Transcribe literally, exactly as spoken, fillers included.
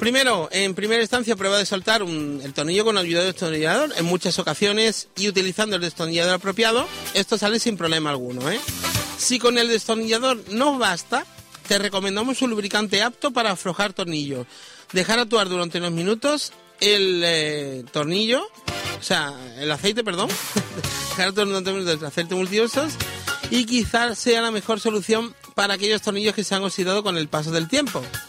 Primero, en primera instancia, prueba de soltar un, el tornillo con ayuda del destornillador en muchas ocasiones y utilizando el destornillador apropiado, esto sale sin problema alguno, ¿eh? Si con el destornillador no basta, te recomendamos un lubricante apto para aflojar tornillos. Dejar actuar durante unos minutos el eh, tornillo, o sea, el aceite, perdón, dejar actuar durante unos minutos el aceite multiusos y quizás sea la mejor solución para aquellos tornillos que se han oxidado con el paso del tiempo.